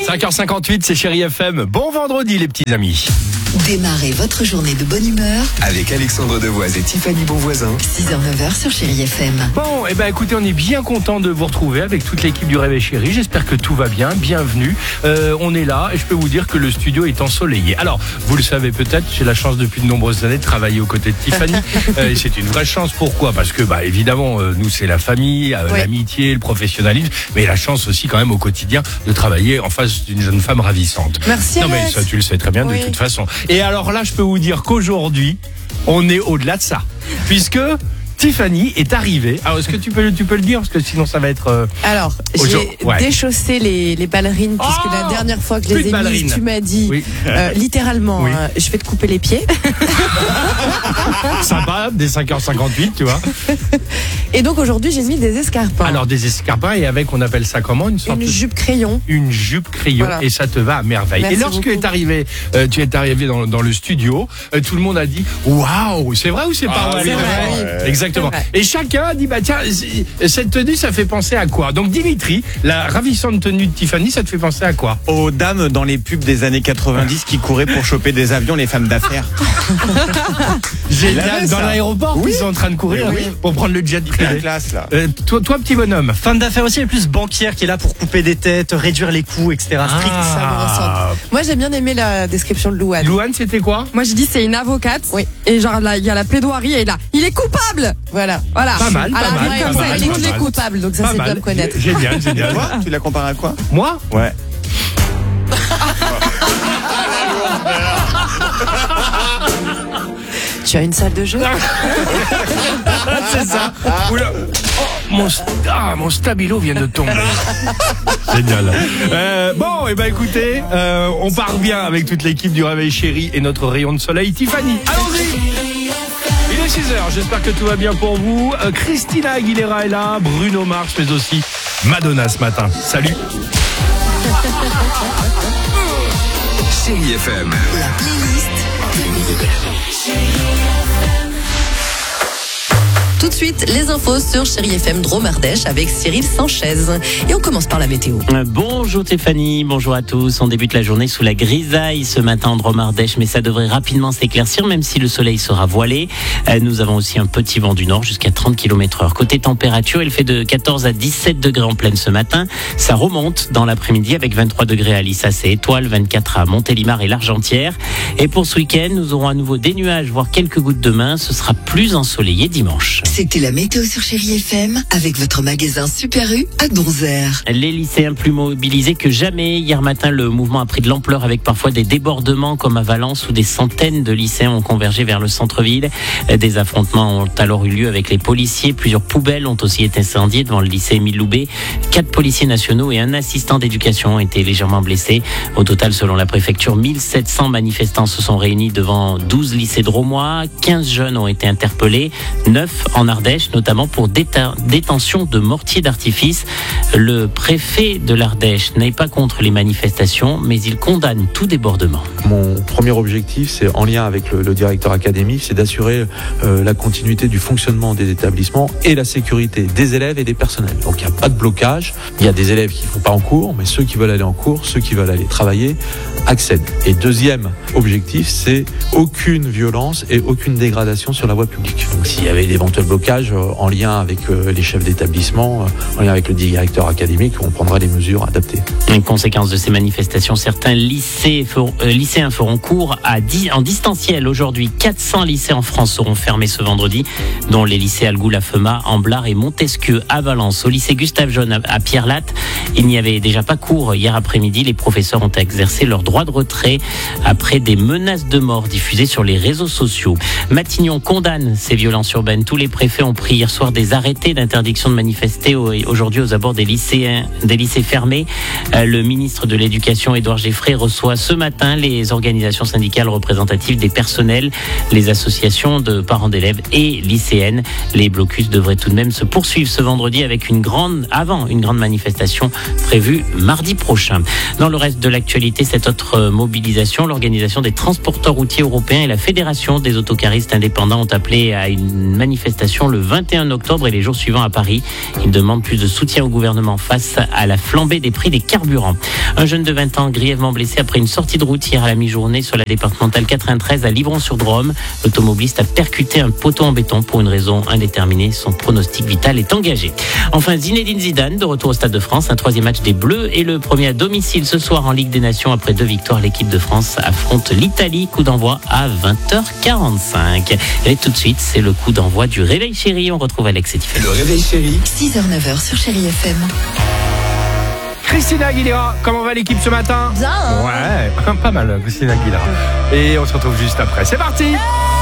5h58, c'est Chérie FM. Bon vendredi les petits amis. Démarrez votre journée de bonne humeur avec Alexandre Devoise et Tiffany Bonvoisin. 6h-9h sur Chérie FM. Bon, écoutez, on est bien content de vous retrouver avec toute l'équipe du Réveil Chérie. J'espère que tout va bien, bienvenue. On est là et je peux vous dire que le studio est ensoleillé. Alors, vous le savez peut-être, j'ai la chance depuis de nombreuses années de travailler aux côtés de Tiffany. Et c'est une vraie chance, pourquoi ? Parce que, évidemment, nous c'est la famille, l'amitié, le professionnalisme, mais la chance aussi quand même au quotidien de travailler en face d'une jeune femme ravissante. Merci. Non mais ça tu le sais très bien de toute façon. Et alors là, je peux vous dire qu'aujourd'hui, on est au-delà de ça, puisque Tiffany est arrivée. Alors, est-ce que tu peux le dire, parce que sinon ça va être... Alors, j'ai déchaussé les ballerines, puisque la dernière fois que je les ai mises, tu m'as dit, littéralement, je vais te couper les pieds. Sympa, dès 5h58, tu vois. Et donc aujourd'hui, j'ai mis des escarpins. Alors, des escarpins, et avec, on appelle ça comment ? Une jupe crayon. Une jupe crayon, voilà. Et ça te va à merveille. Merci. Et lorsque tu es arrivé dans le studio, tout le monde a dit, waouh, c'est vrai ou c'est pas vrai ? C'est vrai. Exactement. Et chacun a dit, tiens, cette tenue, ça fait penser à quoi ? Donc Dimitri, la ravissante tenue de Tiffany, ça te fait penser à quoi ? Aux dames dans les pubs des années 90 qui couraient pour choper des avions, les femmes d'affaires. Génial, dans l'aéroport, ils sont en train de courir pour prendre le jet privé. Classe, là. Toi, petit bonhomme. Femme d'affaires aussi, mais plus banquière qui est là pour couper des têtes, réduire les coûts, etc. Strict. Ça me ressemble. Moi, j'ai bien aimé la description de Louane. Louane, c'était quoi ? Moi, je dis c'est une avocate. Oui. Et genre, là, il y a la plaidoirie et là, il est coupable. Voilà. Pas mal, pas mal. Comme ça, elle est tous les coupables, donc ça, c'est bien de connaître. Génial. Toi, tu l'as comparé à quoi ? Moi ? Ouais. Tu as une salle de jeu ? C'est ça. Oula. Mon stabilo vient de tomber. Génial. Écoutez, on part bien avec toute l'équipe du Réveil Chéri et notre rayon de soleil, Tiffany. Allons-y. Il est 6h, j'espère que tout va bien pour vous. Christina Aguilera est là, Bruno Mars, mais aussi Madonna ce matin. Salut. Chérie FM. La playlist. Tout de suite, les infos sur Chérie FM Drôme Ardèche avec Cyril Sanchez. Et on commence par la météo. Bonjour Stéphanie, bonjour à tous. On débute la journée sous la grisaille ce matin en Drôme Ardèche, mais ça devrait rapidement s'éclaircir, même si le soleil sera voilé. Nous avons aussi un petit vent du nord jusqu'à 30 km/h. Côté température, il fait de 14 à 17 degrés en pleine ce matin. Ça remonte dans l'après-midi avec 23 degrés à Lissas et Étoile, 24 à Montélimar et l'Argentière. Et pour ce week-end, nous aurons à nouveau des nuages, voire quelques gouttes de main. Ce sera plus ensoleillé dimanche. C'était la météo sur Chérie FM avec votre magasin Super U à Donzère. Les lycéens plus mobilisés que jamais. Hier matin, le mouvement a pris de l'ampleur avec parfois des débordements comme à Valence où des centaines de lycéens ont convergé vers le centre-ville. Des affrontements ont alors eu lieu avec les policiers. Plusieurs poubelles ont aussi été incendiées devant le lycée Émile Loubet. 4 policiers nationaux et un assistant d'éducation ont été légèrement blessés. Au total, selon la préfecture, 1700 manifestants se sont réunis devant 12 lycées drômois. 15 jeunes ont été interpellés, 9 en Ardèche, notamment pour détention de mortiers d'artifice. Le préfet de l'Ardèche n'est pas contre les manifestations, mais il condamne tout débordement. Mon premier objectif, c'est en lien avec le directeur académique, c'est d'assurer la continuité du fonctionnement des établissements et la sécurité des élèves et des personnels. Donc il n'y a pas de blocage. Il y a des élèves qui ne vont pas en cours, mais ceux qui veulent aller en cours, ceux qui veulent aller travailler, accèdent. Et deuxième objectif, c'est aucune violence et aucune dégradation sur la voie publique. Donc s'il y avait d'éventuels blocages en lien avec les chefs d'établissement, en lien avec le directeur académique, on prendra les mesures adaptées. Une conséquence de ces manifestations, certains lycéens feront cours en distanciel aujourd'hui. 400 lycées en France seront fermés ce vendredi, dont les lycées Algou-la-Femat, Amblard et Montesquieu à Valence. Au lycée Gustave Jaune à Pierre-Latte, il n'y avait déjà pas cours hier après-midi. Les professeurs ont exercé leur droit de retrait après des menaces de mort diffusées sur les réseaux sociaux. Matignon condamne ces violences urbaines. Tous les préfets ont pris hier soir des arrêtés d'interdiction de manifester aujourd'hui aux abords des lycées fermés. Le ministre de l'Éducation, Édouard Geffray, reçoit ce matin les organisations syndicales représentatives des personnels, les associations de parents d'élèves et lycéennes. Les blocus devraient tout de même se poursuivre ce vendredi avec une grande manifestation prévue mardi prochain. Dans le reste de l'actualité, cette autre mobilisation, l'Organisation des transporteurs routiers européens et la Fédération des autocaristes indépendants ont appelé à une manifestation manifestation le 21 octobre et les jours suivants à Paris. Il demande plus de soutien au gouvernement face à la flambée des prix des carburants. Un jeune de 20 ans grièvement blessé après une sortie de route hier à la mi-journée sur la départementale 93 à Livron-sur-Drôme. L'automobiliste a percuté un poteau en béton pour une raison indéterminée. Son pronostic vital est engagé. Enfin, Zinedine Zidane de retour au Stade de France. Un troisième match des Bleus et le premier à domicile ce soir en Ligue des Nations. Après 2 victoires, l'équipe de France affronte l'Italie. Coup d'envoi à 20h45. Et tout de suite, c'est le coup d'envoi du Réveil Chéri. On retrouve Alex et Tiffany. Le Réveil Chéri. 6h-9h sur Chérie FM. Christina Aguilera, comment va l'équipe ce matin? Bien. Ouais, pas mal Christina Aguilera. Et on se retrouve juste après. C'est parti.